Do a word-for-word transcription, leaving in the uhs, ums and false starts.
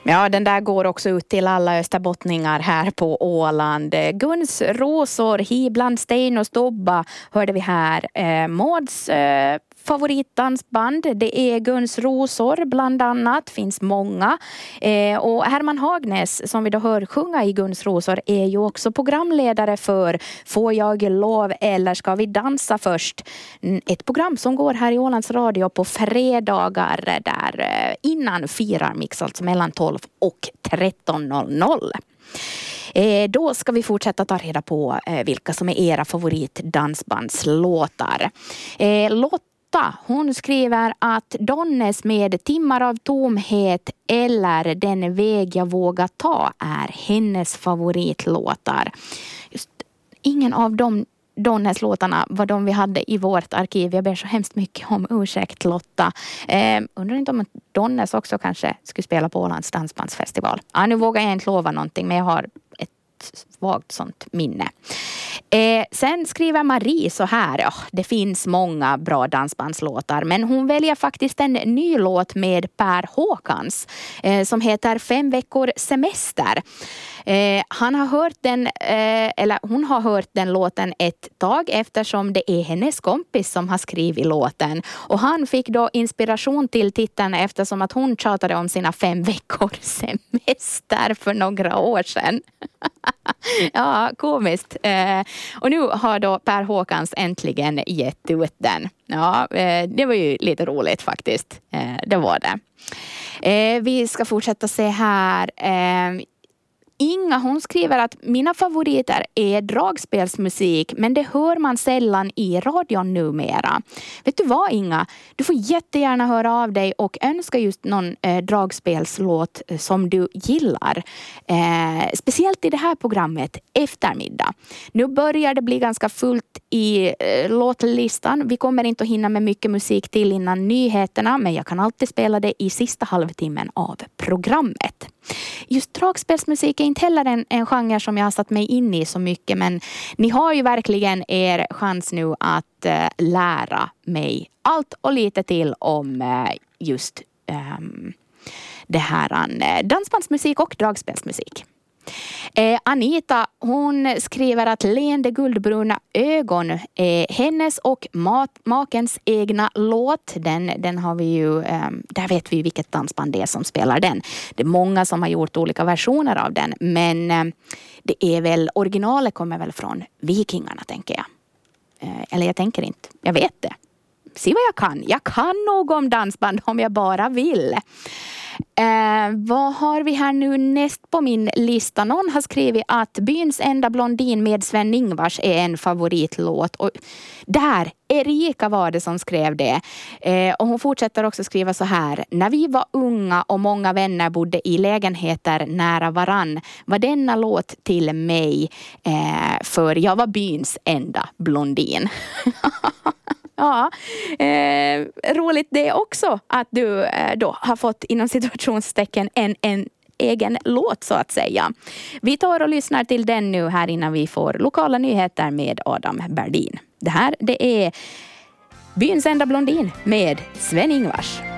Ja, den där går också ut till alla österbottningar här på Åland. Guns rosor, Hibland, Stein och Stobba hörde vi här. Eh, Mauds eh, favoritdansband, det är Guns rosor bland annat, finns många. Eh, och Herman Hagnes, som vi då hör sjunga i Guns rosor, är ju också programledare för Får jag lov eller ska vi dansa först? Ett program som går här i Ålands Radio på fredagar där eh, innan firar mix, alltså mellan tolv och tretton noll noll. Eh, då ska vi fortsätta ta reda på eh, vilka som är era favoritdansbandslåtar. Eh, låt Hon skriver att Donnes med Timmar av tomhet eller Den väg jag vågar ta är hennes favoritlåtar. Just ingen av de Donnes låtarna var de vi hade i vårt arkiv. Jag ber så hemskt mycket om ursäkt, Lotta. Eh, undrar inte om Donnes också kanske skulle spela på Ålands dansbandsfestival. Ja, nu vågar jag inte lova någonting, men jag har ett svagt sånt minne. Eh, sen skriver Marie så här, ja, det finns många bra dansbandslåtar, men hon väljer faktiskt en ny låt med Per Håkans eh, som heter Fem veckor semester. Eh, han har hört den, eh, eller hon har hört den låten ett tag eftersom det är hennes kompis som har skrivit låten. Och han fick då inspiration till titeln eftersom att hon tjatade om sina fem veckor semester för några år sedan. Ja, komiskt. Eh, och nu har då Per Håkans äntligen gett ut den. Ja, eh, det var ju lite roligt faktiskt. Eh, det var det. Eh, vi ska fortsätta se här. Eh, Inga, hon skriver att mina favoriter är dragspelsmusik, men det hör man sällan i radion numera. Vet du vad, Inga? Du får jättegärna höra av dig och önska just någon eh, dragspelslåt som du gillar. Eh, speciellt i det här programmet Eftermiddag. Nu börjar det bli ganska fullt i eh, låtlistan. Vi kommer inte att hinna med mycket musik till innan nyheterna, men jag kan alltid spela det i sista halvtimmen av programmet. Just dragspelsmusik är inte heller en, en genre som jag har satt mig in i så mycket, men ni har ju verkligen er chans nu att uh, lära mig allt och lite till om uh, just um, det här uh, dansbandsmusik och dragspelsmusik. Eh, Anita, hon skriver att Leende guldbruna ögon är hennes och mat, makens egna låt. Den, den har vi ju, eh, där vet vi vilket dansband det är som spelar den. Det är många som har gjort olika versioner av den, men eh, det är väl, originalet kommer väl från Vikingarna, tänker jag. Eh, eller jag tänker inte, jag vet det. Se vad jag kan. Jag kan nog om dansband om jag bara vill. Eh, vad har vi här nu näst på min lista? Någon har skrivit att Byns enda blondin med Sven-Ingvars är en favoritlåt. Och där, Erika var det som skrev det. Eh, och hon fortsätter också skriva så här. När vi var unga och många vänner bodde i lägenheter nära varann var denna låt till mig. Eh, för jag var byns enda blondin. Ja, eh, roligt det också att du eh, då har fått inom situationstecken en, en egen låt så att säga. Vi tar och lyssnar till den nu här innan vi får lokala nyheter med Adam Berdin. Det här, det är Byns enda blondin med Sven-Ingvars.